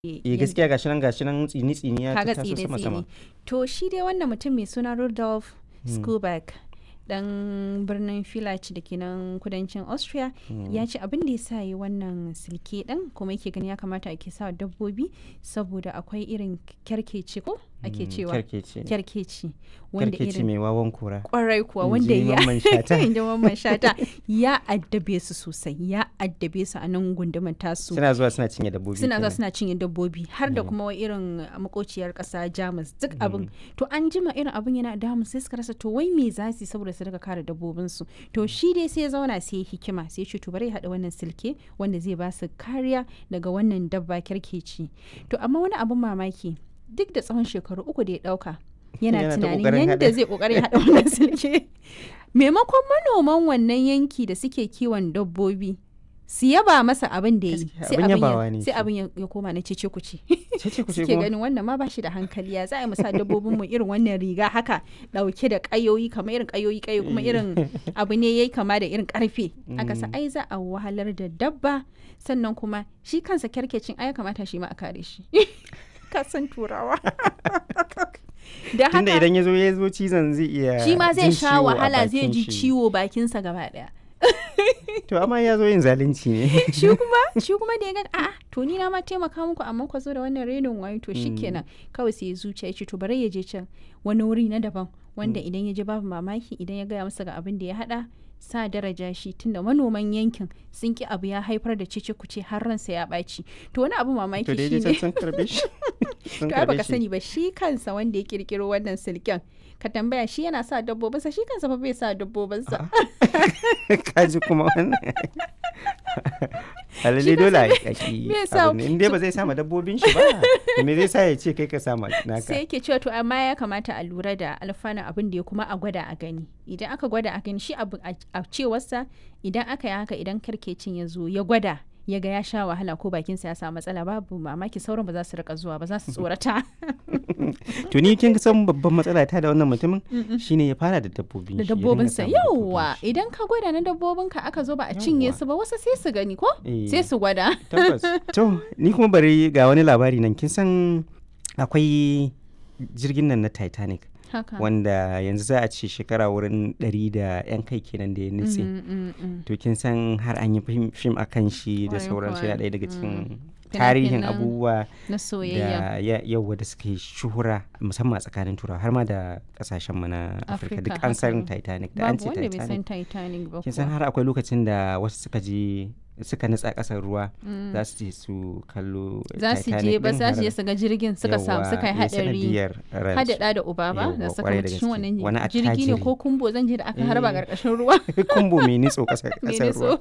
gaskiya gashi nan tsini ya kaga taso sama sama. To shi dai wannan mutum mai suna Rudolf Skuback dan birnin Villach da ke nan kudancin Austria ya ce abin da ya sa yi wannan silke din kuma yake gani ya kamata ake sa dabbobi saboda akwai irin kyarkeci ko ake cewa kyarkeci wanda irin mai wawan kura kwarai kuwa wanda ya Mamman Shata ya addabe su sosai, ya addabe su a nan gundumar tasu. Suna zuwa suna cinye dabbobi har da kuma irin makociyar kasa Jamus duk abin. To an jima irin abin yana damu sai suka rasa to wai me za su saboda su daga kare dabbobin su. To shi dai sai ya zauna sai hikima sai ya ce to bari ya hada wannan silke wanda zai ba su kariya daga wannan dabba kyarkeci. To amma wani abin mamaki duk da tsawon shekaru 3 da ya dauka yana tunanin yadda zai kokarin hada wannan silke maimakon manoman wannan yanki da suke kiwon dabbobi su yaba masa abin da yi sai abin ya koma na cece kuce suke ganin wannan ma bashi da hankali ya za a yi musa dabbobin mu irin wannan riga haka dauke da kayoyi kamar irin kayoyi kuma irin abu ne yayi kama da irin karfe aka sa ai za a wahalar da dabba sannan kuma shi kansa kyarkecin ai kamata shi ma a kare shi kasan turawa da haka tunda idan ya zo cizon zai iya shi ma zai sha wahala zai ji ciwo bakinsa gaba daya to amma ya zo yin zalunci ne shi kuma da ya ga a'a to ni na ma taimaka muku amma ku zo da wannan renin wayo to shikenan kawai sai ya zuciya ya ce to bari ya je can wani wuri na daban wanda idan ya je babu mamaki idan ya gaya masa ga abin da ya hada sa daraja shi tunda manoman yankin sun ki abu ya haifar da cece kuce har ransa ya ɓaci to wani abu mamaki shi ne to ai baka sani ba shi kansa wanda ya kirkiro wannan silken ka tambaya shi yana sa dabbobinsa shi kansa fa bai sa dabbobinsa kaji kuma wannan alalle dole a yi inda ba zai sama dabbobin shi ba me zai sa ya ce kai ka sama naka sai yake cewa to amma ya kamata a lura da alfanun abin da ya kuma a gwada a gani idan aka gwada a gani shi abu a cewarsa idan aka yi haka idan karkecin ya zo ya gwada ya ga ya sha wahala ko bakinsa ya samu matsala babu mamaki sauran ba za su rika zuwa ba za su tsorata to ni kin san babban matsala ta da wannan mutumin shine ya fara da dabbobinsa yauwa idan ka gwada na dabbobinka aka zo ba a cinye su ba wasu sai su gani ko sai su gwada tabbas to ni kuma bari ga wani labari nan kin san akwai jirgin nan na Titanic wanda yanzu za a ce shekara wurin 100 da 'yan kai kenan da ya nutse to kin san har an yi fim a kan shi da sauransu yana ɗaya daga cikin tarihin abubuwa na soyayya da yawa da suka yi shuhura musamman a tsakanin turawa har ma da kasashen mu na Afirka duk an san Titanic da an ce Titanic kin san har akwai lokacin da wasu suka nutsa kasar ruwa za su je su kallo za su je ba za su je su ga jirgin suka yi hadari hadada da uba ba da suka cikin wannan jirgi ne ko kumbo zan je da aka harba karkashin ruwa kumbo mai nitso kasar ruwa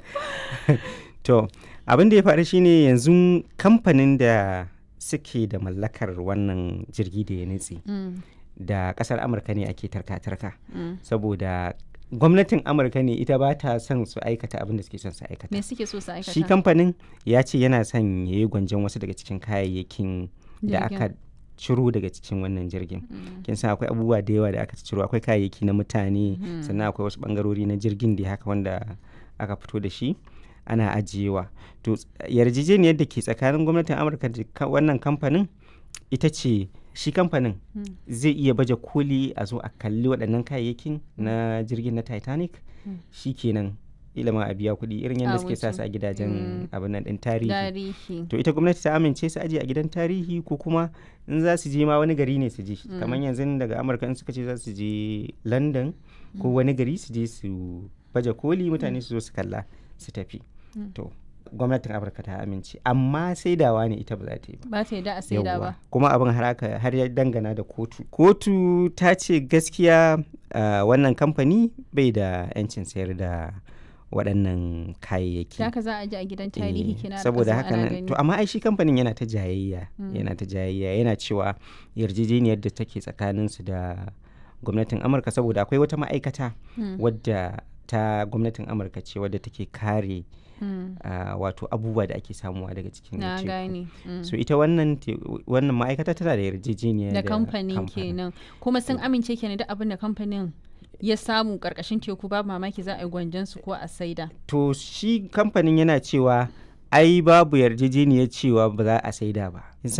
to abin da ya faru shine yanzu kamfanin da suke da mallakar wannan jirgi da ya nutse da kasar Amurka ne ake tarka saboda gwamnatin Amurka ne ita ba ta son su aikata abin da suke son su aikata. Me suke so su aikata? Shi kamfanin ya ce yana son ya yi gwanjon wasu daga cikin kayayyakin da aka ciro daga cikin wannan jirgin. Kin san akwai abubuwa da yawa da aka ciro, akwai kayayyaki na mutane, sannan akwai wasu bangarori na jirgin da haka wanda aka fito da shi ana ajiyewa. To yarjejeniyar da ke tsakanin gwamnatin Amurka da wannan kamfanin ita ce shi kamfanin zai iya baje koli a zo a kalli waɗannan kayayyakin na jirgin na Titanic shi kenan ilima a biya kuɗi irin yadda suke sa su a gidajen abin nan ɗin tarihi to ita gwamnati ta amince su aje a gidan tarihi ko kuma in za su je ma wani gari ne su je kamar yanzu daga Amurka in suka ce za su je London ko wani gari su je su baje koli mutane su zo su kalla su tafi to gwamnatin Amurka ta amince amma saidawa ne ita ba za ta yi ba ta yi da a saida ba kuma abin har ya dangana da kotu ta ce gaskiya wannan kamfani bai da 'yancin sayar da waɗannan kayayyaki da haka za a ji a gidan tarihi kina saboda haka nan to amma ai shi kamfanin yana ta jayayya yana cewa yarjejeniyar da take tsakanin su da gwamnatin Amurka saboda akwai wata ma'aikata wadda ta gwamnatin Amurka ce wadda take kare wato abubuwa da ake samuwa daga cikin teku so ita wannan ma'aikata tana da yarjejeniya da kamfanin kenan kuma sun amince kenan da abin da kamfanin ya samu karkashin teku babu mamaki za a yi gwanjan su ko a saida to shi kamfanin yana cewa ai babu yarjejeniyar cewa ba za a saida ba.